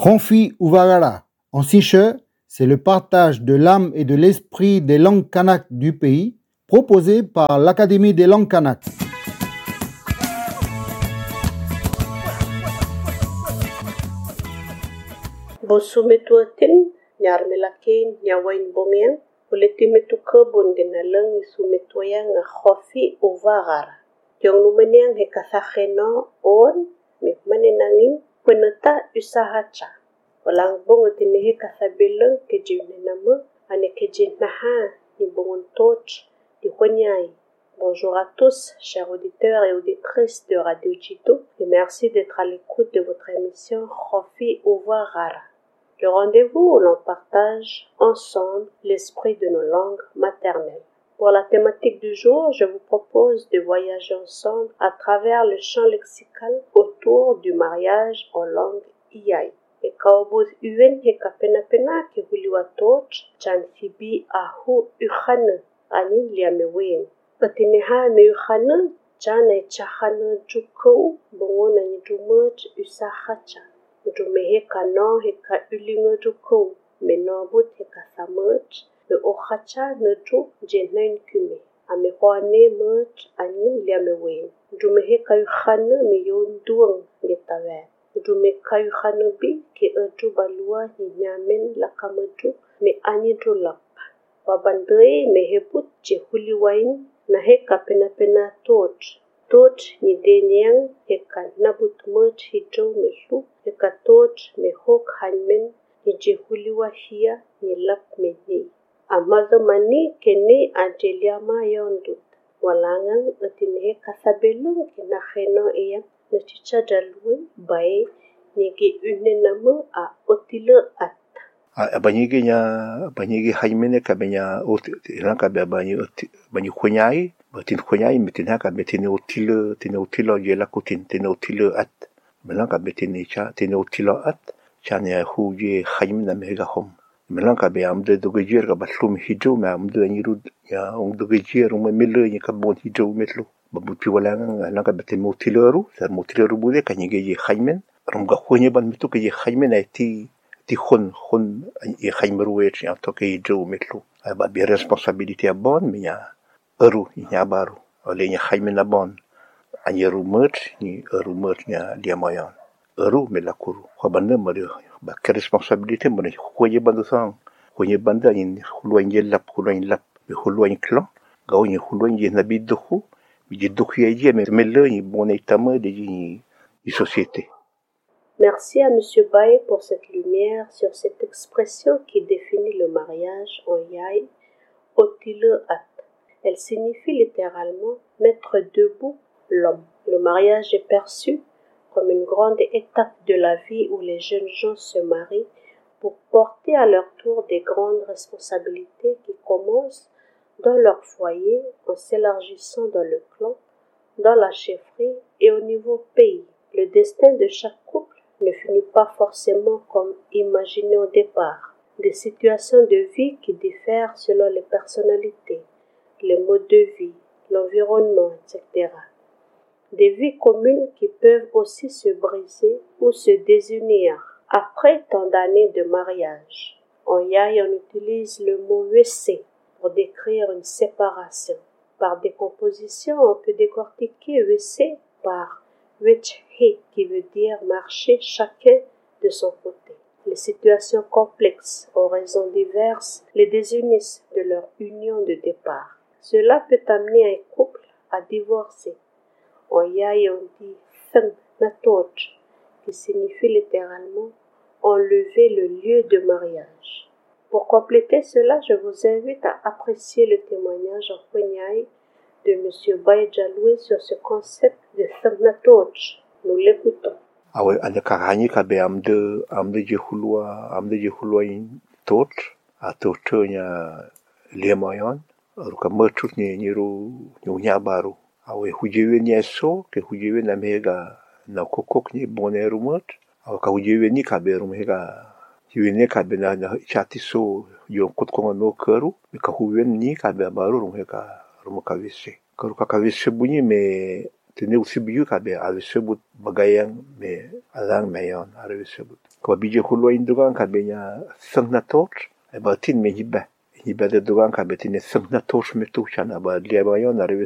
Ronfi Uvagara. En siche, c'est le partage de l'âme et de l'esprit des langues kanak du pays, proposé par l'Académie des langues kanak. Bosumetuatin, nyarmelakin, nyawain bongyang, uletimetu kebun genaleng isumetuayang khofi Uvagara. Yang lumanyang hekathakeno on, mikmanenangin, peneta usahacha. Walang bongotin hekathabileng kejimnenama, ane kejinaha, ni bongontoch, di huanyai. Bonjour à tous, chers auditeurs et auditrices de Radio Chito, et merci d'être à l'écoute de votre émission Khofi Uvagara. Le rendez-vous où l'on partage ensemble l'esprit de nos langues maternelles. Pour la thématique du jour, je vous propose de voyager ensemble à travers le champ lexical autour du mariage en langue Iai. E kaobuz uen he kapenapena ke huliwa toch, chan fibi ahu ukhane, ani liamewen. Patineha me ukhane, chan e chahane jukou, bongo na nyidumet usahacha. Ujume he kano he ka ulingo jukou, me nobut he ka thamet, me ohacha ne juk jenain kume. Ame hoane met ani liamewen. Ujume he ka ukhane me yon duang getawe. Ujume kayu khanobi ke eju balua ni nyamen lakamaju me anyidu lap. Wabandoi me hebut je huliwain na he kapena toch. Toch ni denyang he ka nabut mut hijau me lu he ka toch me hok hanmen ni je huliwa hia ni lap me ni. Amazo mani kene ajeliama yondut. Walangang etine he kasabelung ke na kheno eyang na chicha dalui bai nigi unenama a otile at. Banyigi haimene kabenya otilan kabe banyi khonyai batin khonyai metin ka metin otile yela kutin tin otile at melan ka metin cha tin otile at chane huje haimena mega hom melan ka be amde dogejir ka batlum hijo ma amde anirud ya on dogejir ma mele ni ka bon hijo metlo babu piwala lan ka betin motileru ser motileru bude kanyige haimen rumga khonye ban mitu ke haimen ti khon e khaimeruet ya to ke hijo metlo ba bi responsabilité a bon mais ya eru ya baru ole ni haimen a bon anyeru mut ni eru mut ya liamayan eru melakuru khabane mari ba ke responsabilité mon khoye bandu sang khoye banda in khulwan yelap be khulwan klan gaw ni khulwan ye nabidhu bi jiddu ye me melo ni bon itama de ni société. Merci à M. Baye pour cette lumière sur cette expression qui définit le mariage en Yai, Otile At. Elle signifie littéralement mettre debout l'homme. Le mariage est perçu comme une grande étape de la vie où les jeunes gens se marient pour porter à leur tour des grandes responsabilités qui commencent dans leur foyer en s'élargissant dans le clan, dans la chefferie et au niveau pays. Le destin de chaque couple ne finit pas forcément comme imaginé au départ. Des situations de vie qui diffèrent selon les personnalités, les modes de vie, l'environnement, etc. Des vies communes qui peuvent aussi se briser ou se désunir après tant d'années de mariage. En Yai, on utilise le mot wese pour décrire une séparation. Par décomposition, on peut décortiquer wese par Wechhe, qui veut dire marcher chacun de son côté. Les situations complexes, aux raisons diverses, les désunissent de leur union de départ. Cela peut amener un couple à divorcer. En Yai, on dit Feng Natot, qui signifie littéralement enlever le lieu de mariage. Pour cela, je vous invite à apprécier le témoignage en Huanyai de M. Baye Jaloué sur ce concept de Thanatoch. Nous l'écoutons. Awe ane karani kabe amde jehulwa in tot a totonya lemayan ruka merchut ni niru nyunya baru awe hujewe ni eso ke hujewe na mega na kokok ni boneru mot awe ka hujewe ni kabe rumega hiwene kabe na chati so yon kotkonga no keru ka huwen ni kabe baru rumega rumaka visse karuka kavisse bunyi me tene usibiu kabe ada sebut bagayang me alang mayon ada sebut ko bije hulo indugan kabe nya sangna torch ba tin me hiba de dugan kabe tine sangna torch me tu chana ba dia mayon ada